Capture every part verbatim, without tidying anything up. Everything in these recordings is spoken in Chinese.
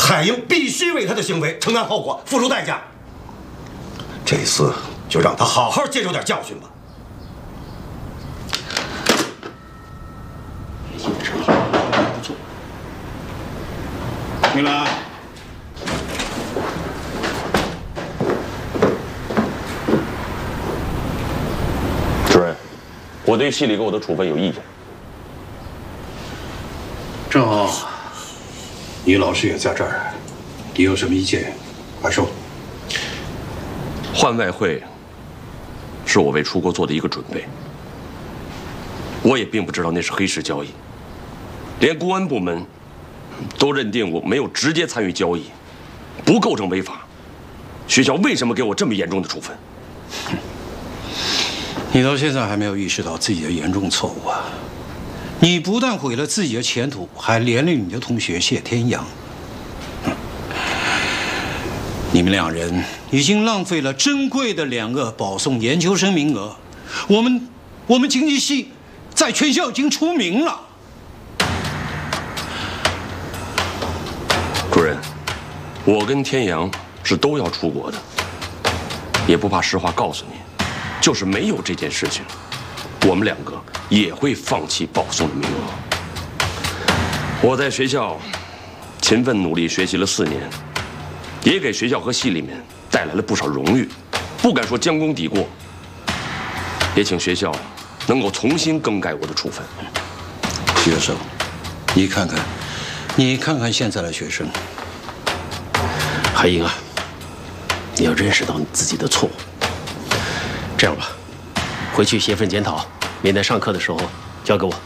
海英必须为他的行为承担后果，付出代价。这次就让他好好接受点教训吧。 进来。 主任，我对系里给我的处分有意见。 正好，你老师也在这儿，你有什么意见，快说。 换外汇是我为出国做的一个准备，我也并不知道那是黑市交易，连公安部门都认定我没有直接参与交易，不构成违法。学校为什么给我这么严重的处分？ 你到现在还没有意识到自己的严重错误啊！你不但毁了自己的前途，还连累你的同学谢天阳。你们两人已经浪费了珍贵的两个保送研究生名额。我们我们经济系在全校已经出名了。 主任，我跟天阳是都要出国的，也不怕实话告诉你，就是没有这件事情，我们两个也会放弃保送的名额。我在学校勤奋努力学习了四年，也给学校和系里面带来了不少荣誉，不敢说将功抵过，也请学校能够重新更改我的处分。 徐教授，你看看，你看看现在的学生。 海英啊，你要认识到你自己的错误。这样吧，回去写份检讨，免得上课的时候交给我。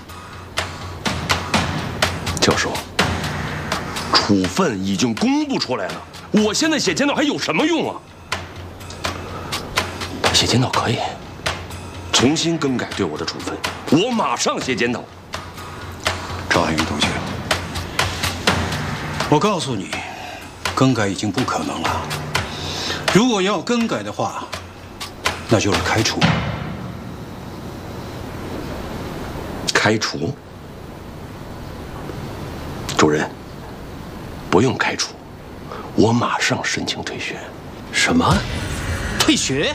教授，处分已经公布出来了，我现在写检讨还有什么用啊？写检讨可以，重新更改对我的处分，我马上写检讨。 赵海英同学，我告诉你，更改已经不可能了。如果要更改的话，那就是开除。 开除？主任，不用开除，我马上申请退学。 什么？退学？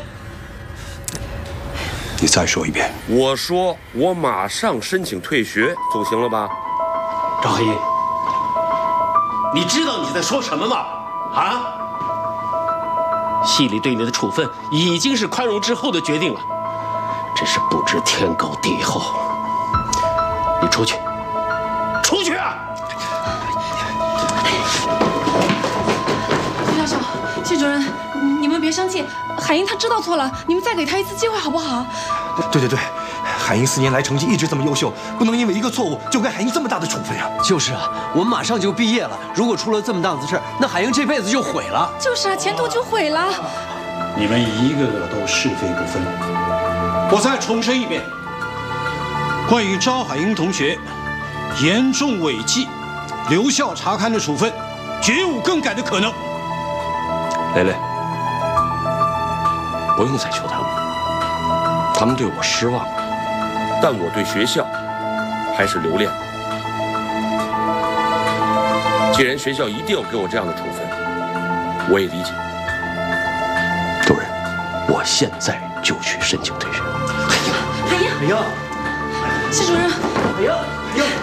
你再说一遍。 我说我马上申请退学，总行了吧？ 赵海英，你知道你在说什么吗？啊？系里对你的处分已经是宽容之后的决定了，真是不知天高地厚。你出去，出去啊！ 徐教授、谢主任，你们别生气，海英她知道错了，你们再给她一次机会好不好？ 对对对，海英四年来成绩一直这么优秀，不能因为一个错误就给海英这么大的处分呀！ 就是啊，我们马上就毕业了，如果出了这么大的事儿，那海英这辈子就毁了。 就是啊，前途就毁了。 你们一个个都是非不分。我再重申一遍，关于赵海英同学严重违纪、留校察看的处分，绝无更改的可能。 蕾蕾，不用再求他们，他们对我失望，但我对学校还是留恋。既然学校一定要给我这样的处分，我也理解。主任，我现在就去申请退学。 海英， 海英， 谢主任， 海英，海英。